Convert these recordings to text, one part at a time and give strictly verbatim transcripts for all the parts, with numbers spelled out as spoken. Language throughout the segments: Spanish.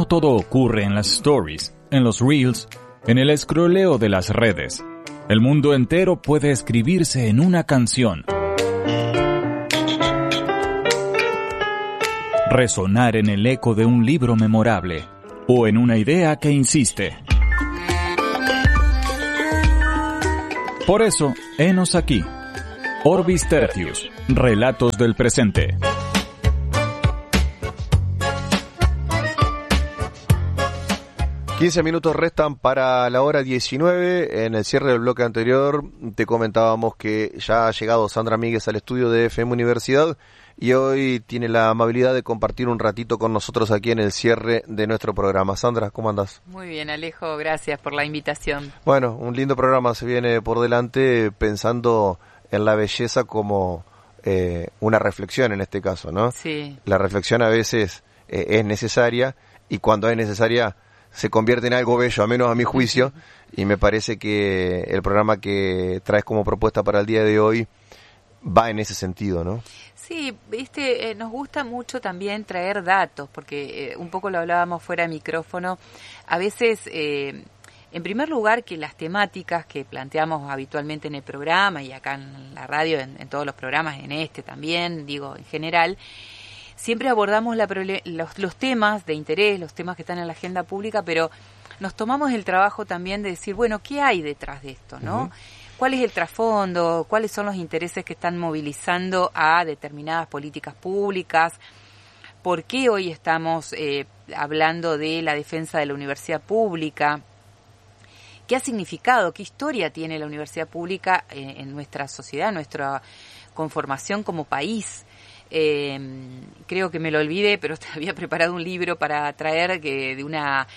no todo ocurre en las stories, en los reels, en el scrolleo de las redes. El mundo entero puede escribirse en una canción, resonar en el eco de un libro memorable o en una idea que insiste. Por eso, henos aquí. Orbis Tertius, relatos del presente. quince minutos restan para la hora diecinueve. En el cierre del bloque anterior te comentábamos que ya ha llegado Sandra Míguez al estudio de F M Universidad y hoy tiene la amabilidad de compartir un ratito con nosotros aquí en el cierre de nuestro programa. Sandra, ¿cómo andás? Muy bien, Alejo, gracias por la invitación. Bueno, un lindo programa se viene por delante, pensando en la belleza como eh, una reflexión en este caso, ¿no? Sí. La reflexión a veces eh, es necesaria y cuando es necesaria se convierte en algo bello, a menos a mi juicio, y me parece que el programa que traes como propuesta para el día de hoy va en ese sentido, ¿no? Sí, viste, eh, nos gusta mucho también traer datos, porque eh, un poco lo hablábamos fuera de micrófono. A veces, eh, en primer lugar, que las temáticas que planteamos habitualmente en el programa y acá en la radio, en, en todos los programas, en este también, digo, en general, siempre abordamos la prole- los, los temas de interés, los temas que están en la agenda pública, pero nos tomamos el trabajo también de decir, bueno, ¿qué hay detrás de esto, no? Uh-huh. ¿Cuál es el trasfondo? ¿Cuáles son los intereses que están movilizando a determinadas políticas públicas? ¿Por qué hoy estamos eh, hablando de la defensa de la universidad pública? ¿Qué ha significado? ¿Qué historia tiene la universidad pública en, en nuestra sociedad, nuestra conformación como país? Eh, creo que me lo olvidé, pero había preparado un libro para traer que, de una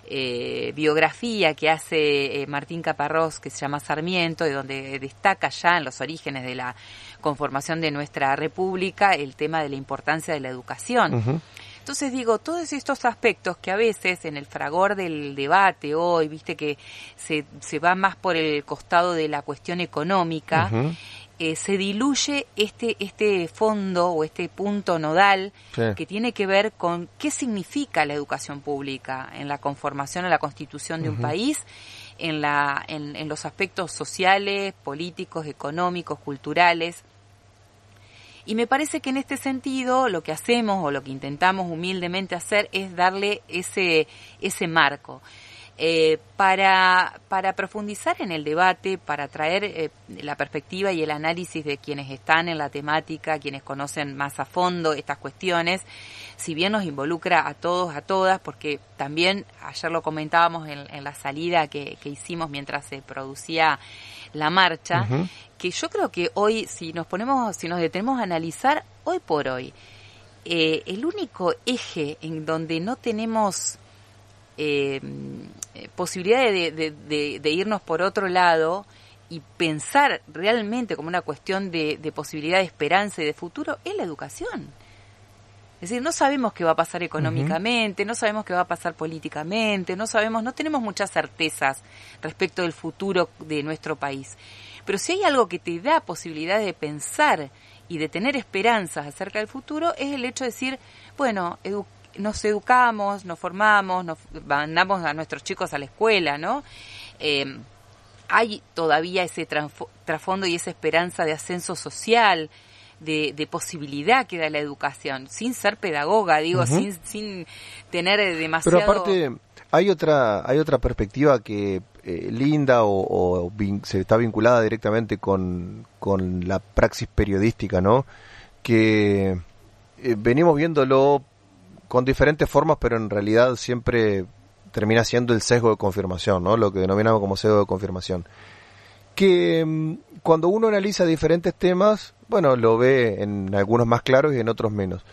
eh, biografía que hace eh, Martín Caparrós, que se llama Sarmiento, de donde destaca ya en los orígenes de la conformación de nuestra república el tema de la importancia de la educación. Uh-huh. Entonces digo, todos estos aspectos que a veces en el fragor del debate hoy, viste que se, se va más por el costado de la cuestión económica, uh-huh. Eh, se diluye este este fondo o este punto nodal sí. que tiene que ver con qué significa la educación pública en la conformación, en la constitución de uh-huh. un país, en la en, en los aspectos sociales, políticos, económicos, culturales. Y me parece que en este sentido lo que hacemos o lo que intentamos humildemente hacer es darle ese ese marco. Eh, para para profundizar en el debate, para traer eh, la perspectiva y el análisis de quienes están en la temática, quienes conocen más a fondo estas cuestiones, si bien nos involucra a todos, a todas, porque también ayer lo comentábamos en, en la salida que, que hicimos mientras se producía la marcha, uh-huh. que yo creo que hoy, si nos ponemos, si nos detenemos a analizar, hoy por hoy, eh, el único eje en donde no tenemos Eh, posibilidad de, de, de, de irnos por otro lado y pensar realmente como una cuestión de, de posibilidad de esperanza y de futuro es la educación. Es decir, no sabemos qué va a pasar económicamente, uh-huh. no sabemos qué va a pasar políticamente, no sabemos, no tenemos muchas certezas respecto del futuro de nuestro país. Pero si hay algo que te da posibilidad de pensar y de tener esperanzas acerca del futuro, es el hecho de decir, bueno, edu- nos educamos, nos formamos, nos mandamos a nuestros chicos a la escuela, ¿no? Eh, hay todavía ese trasf- trasfondo y esa esperanza de ascenso social, de, de posibilidad que da la educación, sin ser pedagoga, digo, uh-huh. sin sin tener demasiado... Pero aparte, hay otra hay otra perspectiva que eh, linda o, o vin- se está vinculada directamente con, con la praxis periodística, ¿no? Que eh, venimos viéndolo con diferentes formas, pero en realidad siempre termina siendo el sesgo de confirmación, ¿no? Lo que denominamos como sesgo de confirmación. Que mmm, cuando uno analiza diferentes temas, bueno, lo ve en algunos más claros y en otros menos.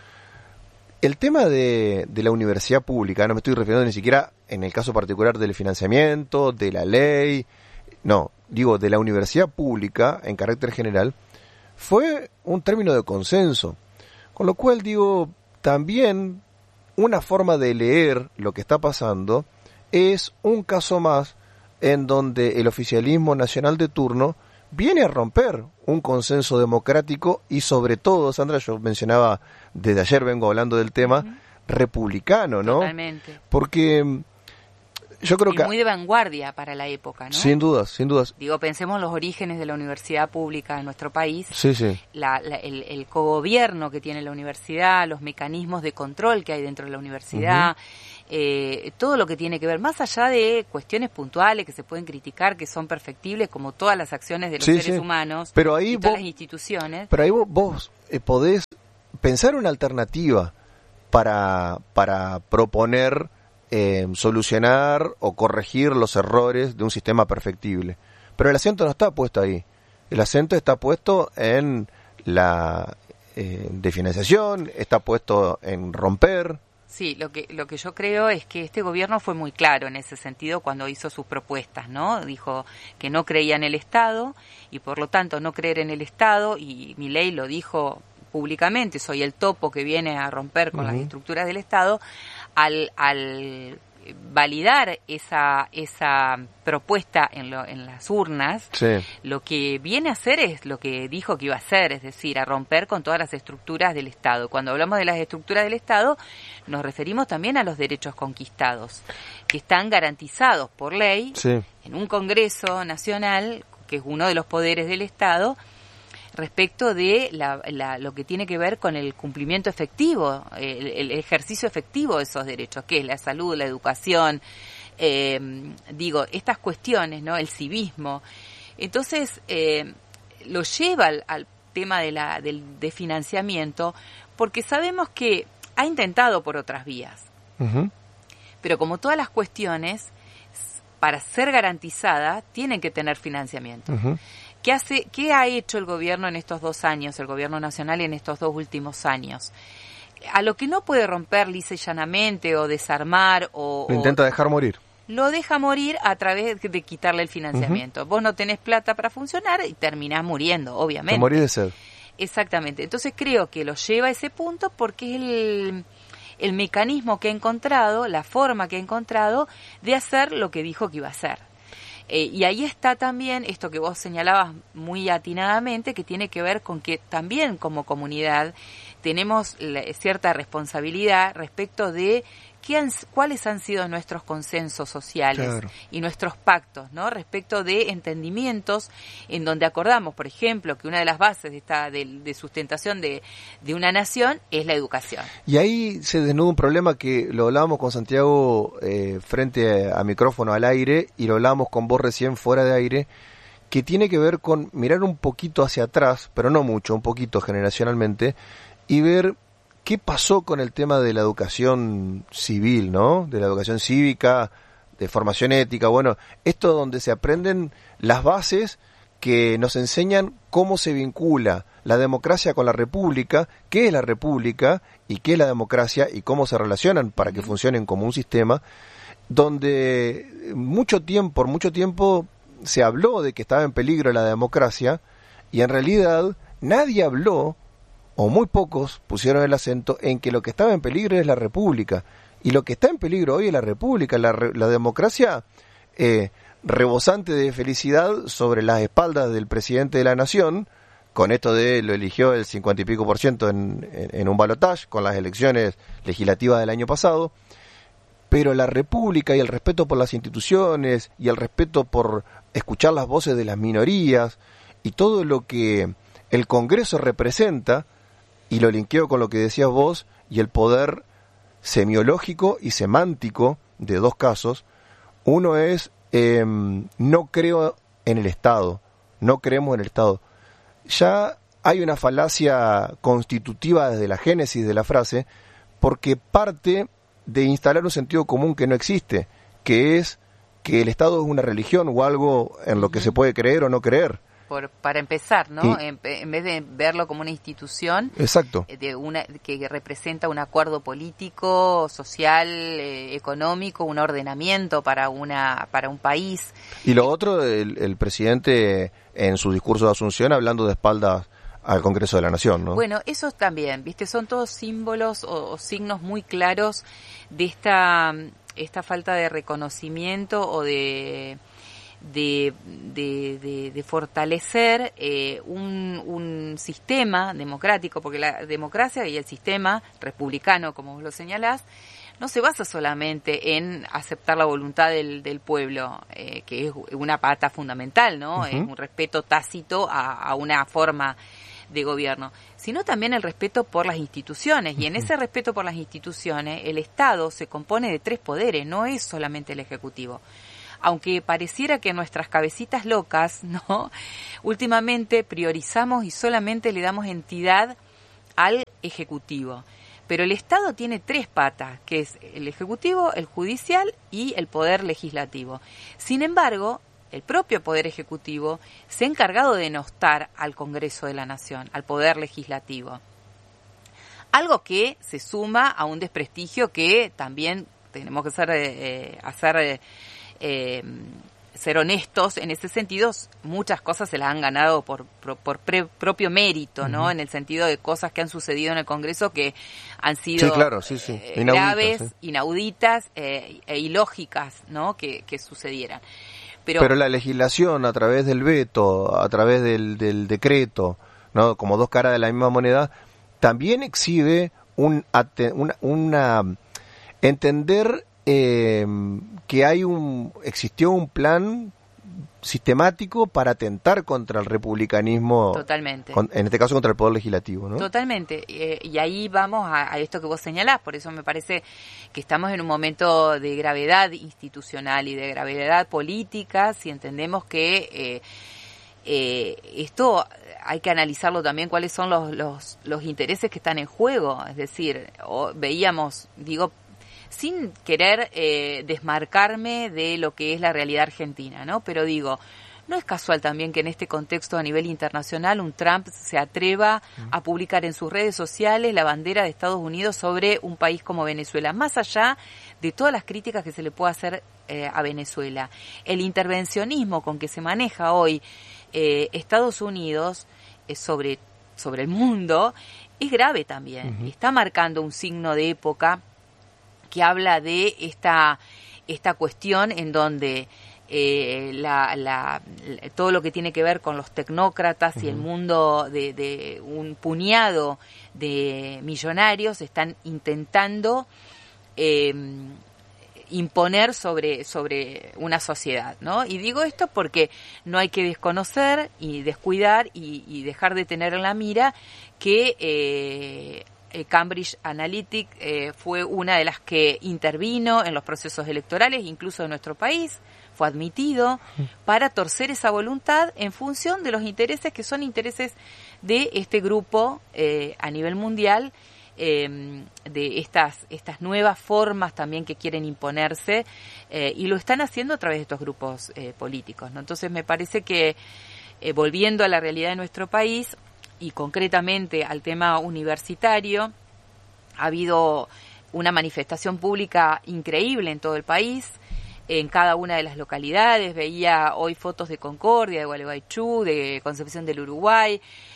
El tema de, de la universidad pública, no me estoy refiriendo ni siquiera en el caso particular del financiamiento, de la ley, no, digo de la universidad pública en carácter general, fue un término de consenso. Con lo cual digo, también una forma de leer lo que está pasando es un caso más en donde el oficialismo nacional de turno viene a romper un consenso democrático y sobre todo, Sandra, yo mencionaba, desde ayer vengo hablando del tema, uh-huh. republicano, ¿no? Totalmente. Porque yo creo y que... muy de vanguardia para la época, ¿no? Sin dudas, sin dudas. Digo, pensemos en los orígenes de la universidad pública en nuestro país. Sí, sí. La, la, el, el cogobierno que tiene la universidad, los mecanismos de control que hay dentro de la universidad, uh-huh. eh, todo lo que tiene que ver, más allá de cuestiones puntuales que se pueden criticar, que son perfectibles, como todas las acciones de los sí, seres sí. humanos pero ahí y todas vos, las instituciones. Pero ahí vos, vos eh, podés pensar una alternativa para, para proponer... Eh, solucionar o corregir los errores de un sistema perfectible. Pero el acento no está puesto ahí. El acento está puesto en la eh, de financiación, está puesto en romper. Sí, lo que lo que yo creo es que este gobierno fue muy claro en ese sentido cuando hizo sus propuestas, ¿no? Dijo que no creía en el Estado y por lo tanto no creer en el Estado, y Milei lo dijo públicamente, soy el topo que viene a romper con uh-huh. las estructuras del Estado. Al, al validar esa esa propuesta en, lo, en las urnas, sí. lo que viene a hacer es lo que dijo que iba a hacer, es decir, a romper con todas las estructuras del Estado. Cuando hablamos de las estructuras del Estado, nos referimos también a los derechos conquistados, que están garantizados por ley sí. en un Congreso Nacional, que es uno de los poderes del Estado, respecto de la, la, lo que tiene que ver con el cumplimiento efectivo, el, el ejercicio efectivo de esos derechos, que es la salud, la educación, eh, digo, estas cuestiones, ¿no? El civismo. Entonces, eh, lo lleva al, al tema de la del, de financiamiento, porque sabemos que ha intentado por otras vías. Uh-huh. Pero como todas las cuestiones, para ser garantizada, tienen que tener financiamiento. Uh-huh. ¿Qué hace, qué ha hecho el gobierno en estos dos años, el gobierno nacional en estos dos últimos años? A lo que no puede romper lisa y llanamente o desarmar o... Lo intenta o, dejar morir. Lo deja morir a través de quitarle el financiamiento. Uh-huh. Vos no tenés plata para funcionar y terminás muriendo, obviamente. Te morís de sed. Exactamente. Entonces creo que lo lleva a ese punto porque es el, el mecanismo que ha encontrado, la forma que ha encontrado de hacer lo que dijo que iba a hacer. Eh, y ahí está también esto que vos señalabas muy atinadamente, que tiene que ver con que también como comunidad tenemos la, cierta responsabilidad respecto de qué han, cuáles han sido nuestros consensos sociales claro. y nuestros pactos, ¿no? Respecto de entendimientos en donde acordamos, por ejemplo, que una de las bases de, esta, de, de sustentación de, de una nación es la educación. Y ahí se desnuda un problema que lo hablábamos con Santiago eh, frente a, a micrófono al aire, y lo hablábamos con vos recién fuera de aire, que tiene que ver con mirar un poquito hacia atrás, pero no mucho, un poquito generacionalmente, y ver qué pasó con el tema de la educación civil, ¿no? De la educación cívica, de formación ética, bueno, esto donde se aprenden las bases que nos enseñan cómo se vincula la democracia con la república, qué es la república y qué es la democracia y cómo se relacionan para que funcionen como un sistema, donde mucho tiempo, por mucho tiempo se habló de que estaba en peligro la democracia, y en realidad nadie habló, o muy pocos pusieron el acento en que lo que estaba en peligro es la república, y lo que está en peligro hoy es la república, la, la democracia eh, rebosante de felicidad sobre las espaldas del presidente de la nación, con esto de lo eligió el cincuenta y pico por ciento en, en, en un balotaje con las elecciones legislativas del año pasado. Pero la república y el respeto por las instituciones y el respeto por escuchar las voces de las minorías y todo lo que el Congreso representa, y lo linkeo con lo que decías vos, y el poder semiológico y semántico de dos casos. Uno es, eh, no creo en el Estado, no creemos en el Estado. Ya hay una falacia constitutiva desde la génesis de la frase, porque parte de instalar un sentido común que no existe, que es que el Estado es una religión o algo en lo que se puede creer o no creer. Por, para empezar, ¿no? Y, en, en vez de verlo como una institución, exacto, de una que representa un acuerdo político, social, eh, económico, un ordenamiento para una para un país. Y lo otro, el, el presidente en su discurso de Asunción hablando de espaldas al Congreso de la Nación, ¿no? Bueno, esos también, viste, son todos símbolos o, o signos muy claros de esta esta falta de reconocimiento o de de, de, de, de fortalecer eh, un, un sistema democrático, porque la democracia y el sistema republicano, como vos lo señalás, no se basa solamente en aceptar la voluntad del, del pueblo, eh, que es una pata fundamental, ¿no? Uh-huh. Es un respeto tácito a, a una forma de gobierno, sino también el respeto por las instituciones. Y en ese respeto por las instituciones, el Estado se compone de tres poderes, no es solamente el Ejecutivo. Aunque pareciera que nuestras cabecitas locas, ¿no? Últimamente priorizamos y solamente le damos entidad al Ejecutivo. Pero el Estado tiene tres patas, que es el Ejecutivo, el Judicial y el Poder Legislativo. Sin embargo, el propio Poder Ejecutivo se ha encargado de denostar al Congreso de la Nación, al Poder Legislativo. Algo que se suma a un desprestigio que también tenemos que ser, eh, hacer, eh, eh, ser honestos en ese sentido. Muchas cosas se las han ganado por, por, por pre, propio mérito, ¿no? Uh-huh. En el sentido de cosas que han sucedido en el Congreso que han sido sí, claro, sí, sí. Eh, graves, sí. inauditas eh, e ilógicas, ¿no? Que, que sucedieran. Pero, Pero la legislación a través del veto, a través del, del decreto, ¿no? Como dos caras de la misma moneda, también exhibe un una, una entender eh, que hay un existió un plan sistemático para atentar contra el republicanismo. Totalmente. Con, en este caso contra el Poder Legislativo, ¿no? Totalmente. Eh, y ahí vamos a, a esto que vos señalás. Por eso me parece que estamos en un momento de gravedad institucional y de gravedad política, si entendemos que eh, eh, esto hay que analizarlo también, cuáles son los, los, los intereses que están en juego. Es decir, o, veíamos, digo, sin querer eh, desmarcarme de lo que es la realidad argentina, ¿no? Pero digo, no es casual también que en este contexto a nivel internacional un Trump se atreva a publicar en sus redes sociales la bandera de Estados Unidos sobre un país como Venezuela, más allá de todas las críticas que se le pueda hacer eh, a Venezuela. El intervencionismo con que se maneja hoy eh, Estados Unidos eh, sobre, sobre el mundo es grave también. Uh-huh. Está marcando un signo de época que habla de esta esta cuestión en donde eh, la, la, todo lo que tiene que ver con los tecnócratas uh-huh. y el mundo de, de un puñado de millonarios están intentando eh, imponer sobre sobre una sociedad, ¿no? Y digo esto porque no hay que desconocer y descuidar y, y dejar de tener en la mira que eh, Cambridge Analytica eh, fue una de las que intervino en los procesos electorales, incluso de nuestro país, fue admitido para torcer esa voluntad en función de los intereses que son intereses de este grupo eh, a nivel mundial, eh, de estas estas nuevas formas también que quieren imponerse eh, y lo están haciendo a través de estos grupos eh, políticos, ¿no? Entonces me parece que eh, volviendo a la realidad de nuestro país, y concretamente al tema universitario, ha habido una manifestación pública increíble en todo el país, en cada una de las localidades. Veía hoy fotos de Concordia, de Gualeguaychú, de Concepción del Uruguay,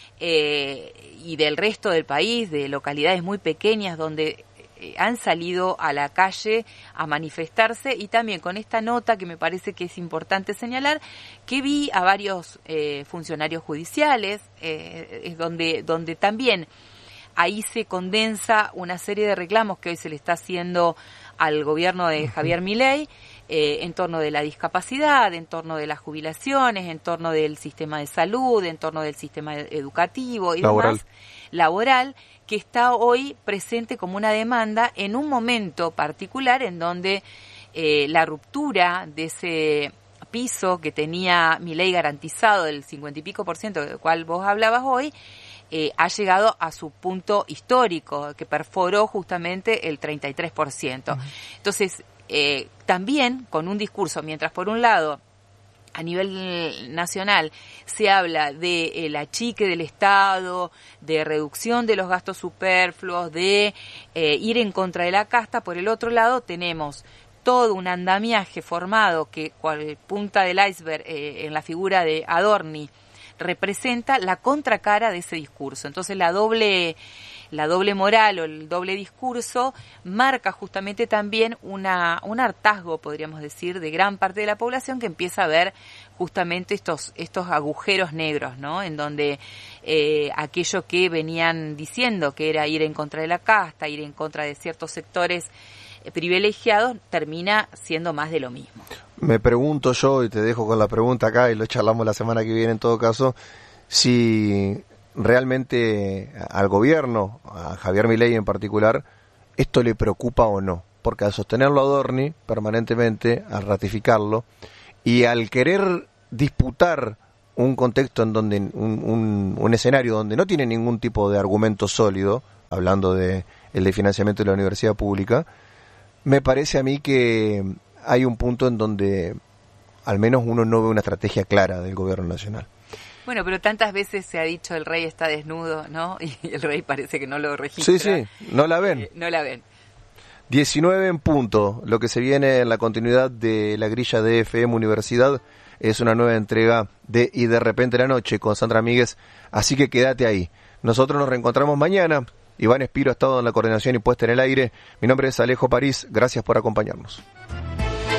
eh, y del resto del país, de localidades muy pequeñas donde han salido a la calle a manifestarse. Y también con esta nota que me parece que es importante señalar, que vi a varios eh, funcionarios judiciales, eh, es donde, donde también ahí se condensa una serie de reclamos que hoy se le está haciendo al gobierno de Javier Milei, eh, en torno de la discapacidad, en torno de las jubilaciones, en torno del sistema de salud, en torno del sistema educativo y laboral. demás, laboral, que está hoy presente como una demanda en un momento particular en donde eh, la ruptura de ese piso que tenía Milei garantizado del cincuenta y pico por ciento del cual vos hablabas hoy, eh, ha llegado a su punto histórico, que perforó justamente el treinta y tres por ciento. Uh-huh. Entonces, eh, también con un discurso, mientras por un lado a nivel nacional se habla de el achique del Estado, de reducción de los gastos superfluos, de eh, ir en contra de la casta, por el otro lado tenemos todo un andamiaje formado que, cual punta del iceberg eh, en la figura de Adorni, representa la contracara de ese discurso. Entonces la doble la doble moral o el doble discurso marca justamente también una, un hartazgo, podríamos decir, de gran parte de la población que empieza a ver justamente estos, estos agujeros negros, ¿no? En donde eh, aquello que venían diciendo que era ir en contra de la casta, ir en contra de ciertos sectores privilegiados, termina siendo más de lo mismo. Me pregunto yo, y te dejo con la pregunta acá, y lo charlamos la semana que viene en todo caso, si realmente al gobierno, a Javier Milei en particular, esto le preocupa o no. Porque al sostenerlo a Adorni permanentemente, al ratificarlo, y al querer disputar un contexto en donde, un, un, un escenario donde no tiene ningún tipo de argumento sólido, hablando de el de financiamiento de la universidad pública, me parece a mí que hay un punto en donde al menos uno no ve una estrategia clara del gobierno nacional. Bueno, pero tantas veces se ha dicho el rey está desnudo, ¿no? Y el rey parece que no lo registra. Sí, sí, no la ven. Eh, no la ven. diecinueve en punto, lo que se viene en la continuidad de la grilla de F M Universidad es una nueva entrega de Y de repente la noche con Sandra Míguez, así que quédate ahí. Nosotros nos reencontramos mañana. Iván Espiro ha estado en la coordinación y puesta en el aire. Mi nombre es Alejo París, gracias por acompañarnos.